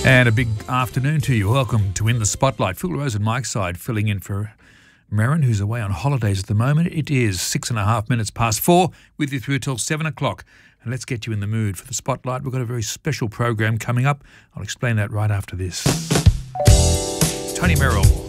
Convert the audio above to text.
And a big afternoon to you. Welcome to In the Spotlight. Phil Rose and Mike's side filling in for Merrin, who's away on holidays at the moment. It is 6.5 minutes past 4, with you through till 7 o'clock. And let's get you in the mood for the Spotlight. We've got a very special program coming up. I'll explain that right after this. Tony Merrill.